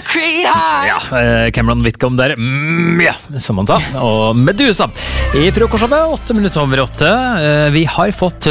Ja, Cameron Whitcomb der, ja, som han sa, og Medusa. I frokostshowet, 8 minutter over 8. Vi har fått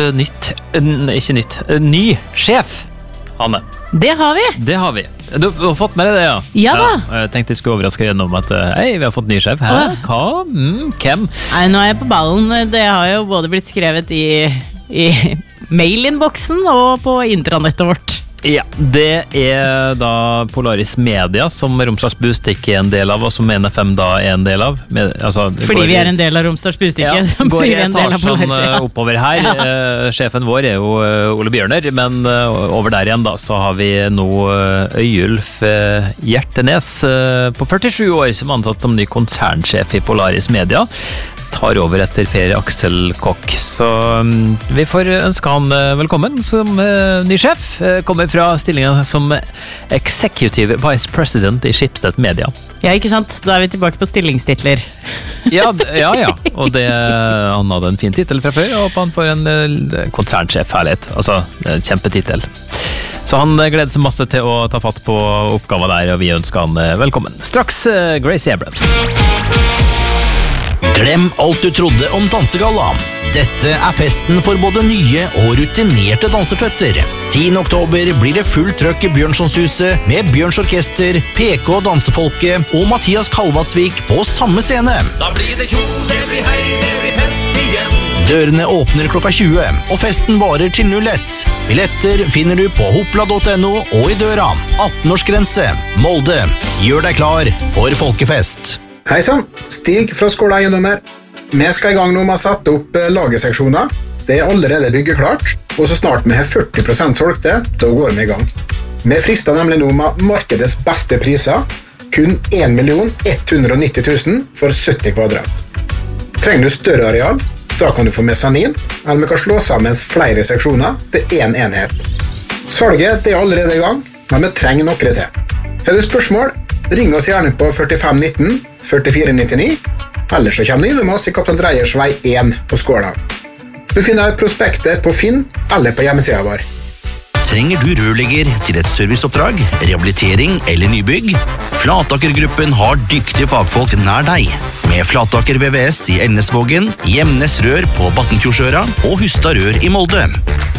ny sjef, Hanne. Det har vi. Det har vi. Du har fått med deg det, ja? Ja da. Jeg tenkte jeg skulle overraske deg om at hei, vi har fått ny sjef. Hæ? Hva? Hvem? Nei, nå er jeg på ballen. Det har jo både blitt skrevet i mailinnboksen og på intranettet vårt. Ja, det er da Polaris Media som Romsdals Bustikk er en del av, og som NFM da er en del av. Fordi vi er en del av Romsdals Bustikk, ja, så blir vi en del av Polaris. Går oppover her. Ja. Sjefen vår er jo Ole Bjørner, men over der igjen da, så har vi nå Øyulf Hjertenes på 47 år som ansatt som ny konsernsjef i Polaris Media. Tar over etter Per Aksel Kokk, så vi får ønske han velkommen som ny sjef. Kommer fra stillingen som Executive Vice President i Schibsted Media. Ja, ikke sant? Da er vi tilbake på stillingstitler. Ja, og han hadde en fin titel fra før, og håper han får en konsernsjef herlighet, altså kjempetitel. Så han gleder seg masse til å ta fatt på oppgaven der, og vi ønsker han velkommen. Straks Gracie Abrams. Glem alt du trodde om dansegalla. Dette er festen for både nye og rutinerte danseføtter. 10. oktober blir det full trøkk i Bjørnsonshuset med Bjørns Orkester, PK Dansefolket og Mathias Kalvatsvik på samme scene. Da blir det kjole, det blir hei, det blir fest igjen. Dørene åpner klokka 20, og festen varer til 01. Billetter finner du på hopla.no og i døra. 18-årsgrense. Molde. Gjør deg klar for folkefest. Hei sann, Stig fra Skåla Eiendom her. Vi skal i gang nå med å sette opp lagerseksjoner. Det er allerede byggeklart, og så snart vi har 40% solgte, da går vi i gang. Vi frister nemlig nå med markedets beste priser, kun 1 190 000 for 70 kvadrat. Trenger du større areal, da kan du få mesanin, eller vi kan slå sammen flere seksjoner til en enhet. Salget er allerede i gang, men vi trenger noe til. Har du spørsmål? Ring oss gjerne på 4519 4499, eller så kommer du inn med oss i Kaptein Dreyers vei 1 på Skåla. Du finner prospektet på Finn eller på hjemmesiden vår. Trenger du rørlegger til et serviceoppdrag, rehabilitering eller nybygg? Flatakergruppen har dyktige fagfolk nær deg. Med Flataker VVS i Elnesvågen, Gjemnes Rør på Battenfjordsøra og Hustad Rør i Molde.